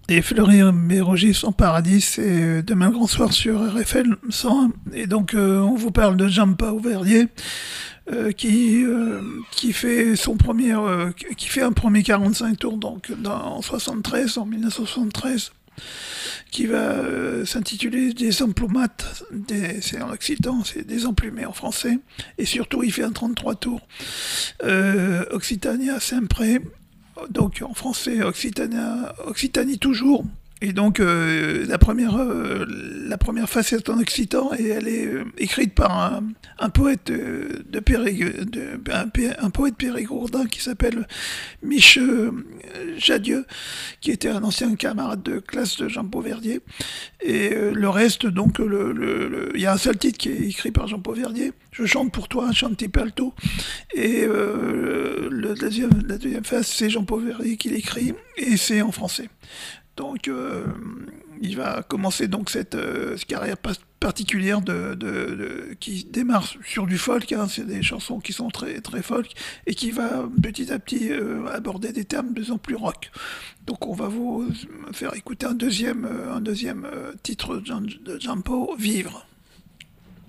Et Fleurir mes registres en paradis, c'est demain grand soir sur RFL 101. Et donc, on vous parle de Jean-Paul Verdier, qui fait qui fait un premier 45 tours donc en 1973, qui va s'intituler Des emplumates, c'est en occitan, c'est des emplumés en français, et surtout il fait un 33 tours. Occitania Saint-Pré, donc en français Occitanie toujours. Et donc la première facette en occitan, et elle est écrite par un poète un poète périgourdin qui s'appelle Mich Jadieu, qui était un ancien camarade de classe de Jean-Paul Verdier. Et le reste, donc, il y a un seul titre qui est écrit par Jean-Paul Verdier, Je chante pour toi, Chanti Palto. Et la deuxième phase, c'est Jean-Paul Verdier qui l'écrit, et c'est en français. Donc, il va commencer donc cette carrière particulière qui démarre sur du folk, hein, c'est des chansons qui sont très très folk, et qui va petit à petit aborder des termes de plus en plus rock. Donc, on va vous faire écouter un deuxième titre de Jean Paul, Vivre.